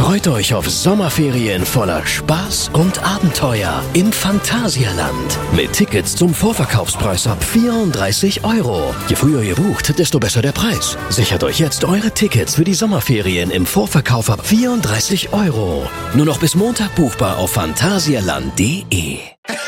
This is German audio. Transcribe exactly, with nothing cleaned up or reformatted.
Freut euch auf Sommerferien voller Spaß und Abenteuer im Phantasialand. Mit Tickets zum Vorverkaufspreis ab vierunddreißig Euro. Je früher ihr bucht, desto besser der Preis. Sichert euch jetzt eure Tickets für die Sommerferien im Vorverkauf ab vierunddreißig Euro. Nur noch bis Montag buchbar auf phantasialand punkt de.